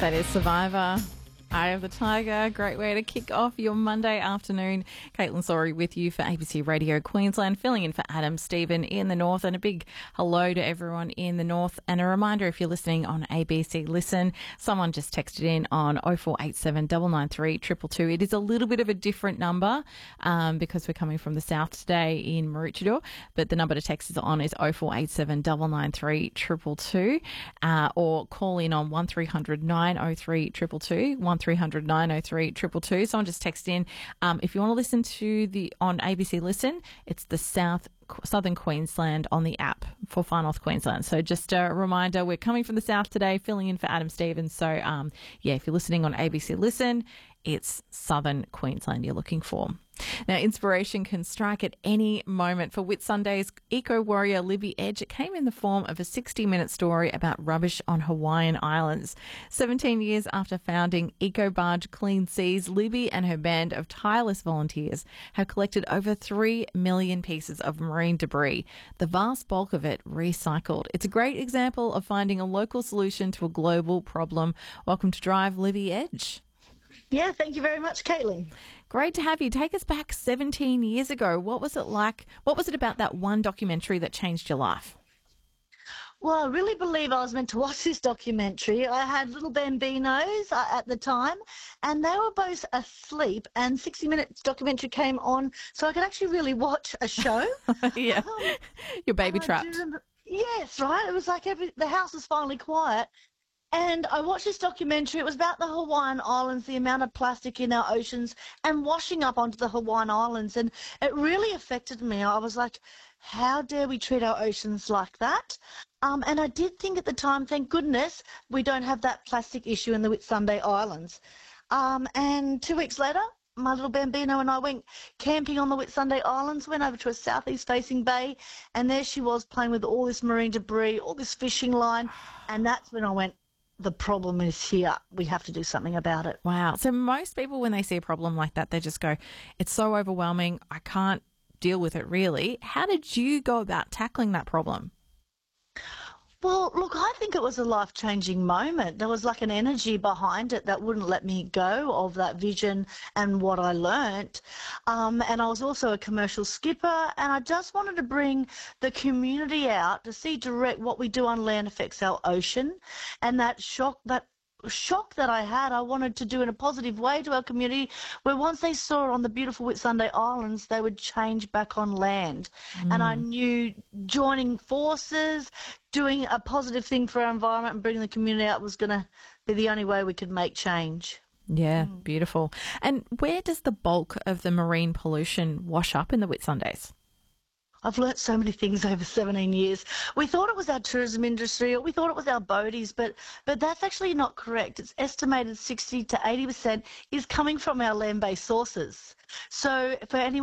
That is Survivor. Eye of the Tiger. Great way to kick off your Monday afternoon. Caitlin Sorry with you for ABC Radio Queensland, filling in for Adam Stephen in the North, and a big hello to everyone in the North. And a reminder, if you're listening on ABC Listen, someone just texted in on 0487 993 222. It is a little bit of a different number because we're coming from the South today in Maroochydore, but the number to text is 0487 993 222, or call in on 1300 903 222, 1300 903 222. Someone just text in. If you want to listen to on ABC Listen, it's the Southern Queensland on the app for Far North Queensland. So just a reminder, we're coming from the South today, filling in for Adam Stevens. So, if you're listening on ABC Listen, it's Southern Queensland you're looking for. Now, inspiration can strike at any moment. For Whitsunday's eco-warrior Libby Edge, it came in the form of a 60-minute story about rubbish on Hawaiian Islands. 17 years after founding Eco-Barge Clean Seas, Libby and her band of tireless volunteers have collected over 3 million pieces of marine debris, the vast bulk of it recycled. It's a great example of finding a local solution to a global problem. Welcome to Drive, Libby Edge. Yeah, thank you very much, Caitlin. Great to have you. Take us back 17 years ago. What was it like? What was it about that one documentary that changed your life? Well, I really believe I was meant to watch this documentary. I had little bambinos at the time, and they were both asleep, and 60 Minutes documentary came on, so I could actually really watch a show. Yeah, your baby trapped. Yes, right. It was like the house was finally quiet. And I watched this documentary. It was about the Hawaiian Islands, the amount of plastic in our oceans and washing up onto the Hawaiian Islands. And it really affected me. I was like, how dare we treat our oceans like that? And I did think at the time, thank goodness, we don't have that plastic issue in the Whitsunday Islands. And 2 weeks later, my little bambino and I went camping on the Whitsunday Islands, went over to a southeast-facing bay, and there she was playing with all this marine debris, all this fishing line. And that's when I went, the problem is here. We have to do something about it. Wow. So most people, when they see a problem like that, they just go, it's so overwhelming, I can't deal with it really. How did you go about tackling that problem? Well, look, I think it was a life-changing moment. There was like an energy behind it that wouldn't let me go of that vision and what I learnt. And I was also a commercial skipper, and I just wanted to bring the community out to see direct what we do on land affects our ocean, and that shock that I had, I wanted to do in a positive way to our community, where once they saw it on the beautiful Whitsunday Islands, they would change back on land. And I knew joining forces, doing a positive thing for our environment and bringing the community out was going to be the only way we could make change. Yeah, beautiful. And where does the bulk of the marine pollution wash up in the Whitsundays? I've learnt so many things over 17 years. We thought it was our tourism industry, or we thought it was our boaties, but that's actually not correct. It's estimated 60 to 80% is coming from our land-based sources. So for anyone